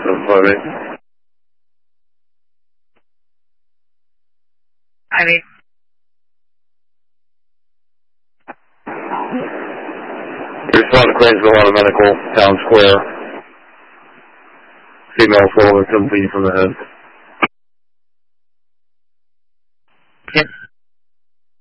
758. I mean, respond to Cranesville Auto Medical, Town Square. Female 4 with 7 feet from the head.